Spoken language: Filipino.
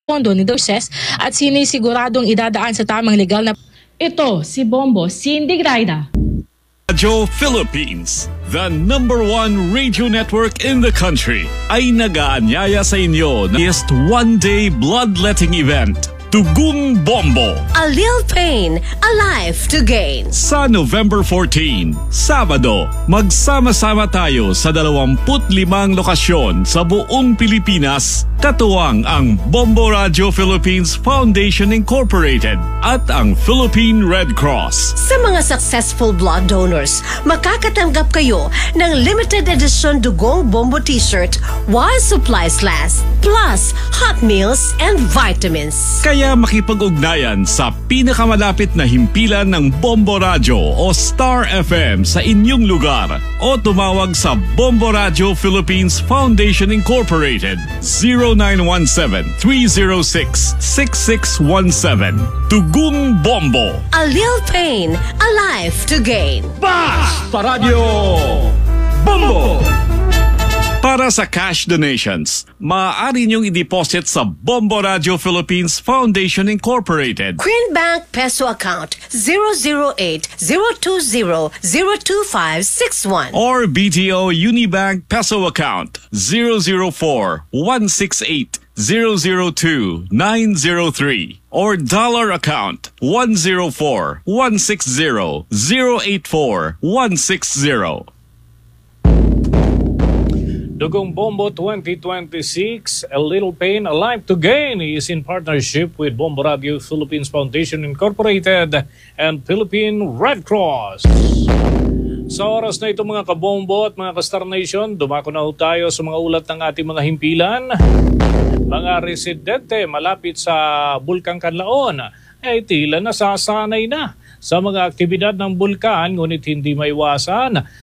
pondo ni Doses at sinisiguradong idadaan sa tamang legal na... Ito si Bombo Cindy Graida. Radio Philippines, the #1 radio network in the country, ay nag-aanyaya sa inyo ng next one-day bloodletting event, Tugong Bombo. A little pain, a life to gain. Sa November 14, Sabado, magsama-sama tayo sa 25 lokasyon sa buong Pilipinas, katuwang ang Bombo Radio Philippines Foundation Incorporated at ang Philippine Red Cross. Sa mga successful blood donors, makakatanggap kayo ng limited edition Dugong Bombo t-shirt while supplies last, plus hot meals and vitamins. Kaya makipag-ugnayan sa pinakamalapit na himpilan ng Bombo Radio o Star FM sa inyong lugar o tumawag sa Bombo Radio Philippines Foundation Incorporated 0917-306-6617. Tugong Bombo. A little pain, a life to gain. Basta Radio Bombo! Para sa cash donations, maaari niyong i-deposit sa Bombo Radio Philippines Foundation Incorporated. Green Bank Peso Account 008-020-02561 or BDO Unibank Peso Account 004-168-002-903 or Dollar Account 104-160-084-160. Dugong Bombo 2026, A Little Pain, A Life to Gain is in partnership with Bombo Radio Philippines Foundation Incorporated and Philippine Red Cross. Sa oras na ito mga kabombo at mga ka-Star Nation, dumako na tayo sa mga ulat ng ating mga himpilan. Mga residente malapit sa Bulkang Canlaon ay tila nasasanay na sa mga aktibidad ng bulkan, ngunit hindi maiwasan